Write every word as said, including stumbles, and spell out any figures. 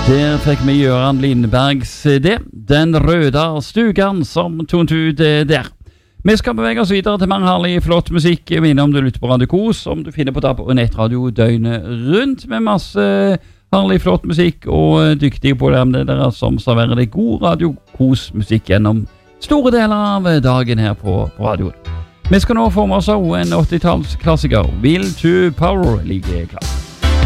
Der fikk vi Jøran Lindbergs det, Den røde stugan som tonet ut der. Vi skal bevege oss videre til mer herlig, flott musikk. Jeg minner om du lytter på Radio Kos, som du finner på DAB og nettradio døgnet rundt, med masse herlig, flott musikk og dyktige programledere som serverer deg god Radio Kos-musikk gjennom store deler av dagen her på, på radioen. Vi skal nå få med oss en åttitalls klassiker, Will to Power, like klart.